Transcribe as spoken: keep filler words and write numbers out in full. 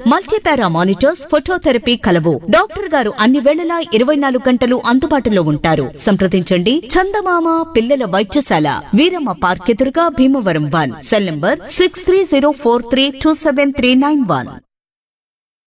Multipara monitors, phototherapy కలవు. Doctor గారు అన్ని వేళలా ఇరవై నాలుగు గంటలు అందుబాటులో ఉంటారు. సంప్రదించండి చందమామ పిల్లల వైద్యశాల, వీరమ్మ పార్క్ ఎదురుగా, Bhimavaram one. Cell number six three zero four three two seven three nine one.